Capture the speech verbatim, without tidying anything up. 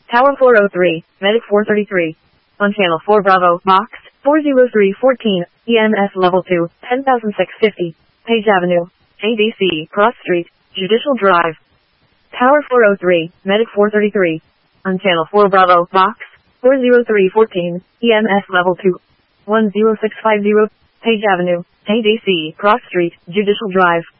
Tower four oh three, Medic four thirty-three. On Channel four Bravo, Box, four oh three fourteen, E M S Level two, ten thousand six hundred fifty, Page Avenue, A D C, Cross Street, Judicial Drive. Tower four oh three, Medic four thirty-three. On Channel four Bravo, Box, four oh three fourteen, E M S Level two, one oh six five zero, Page Avenue, A D C, Cross Street, Judicial Drive.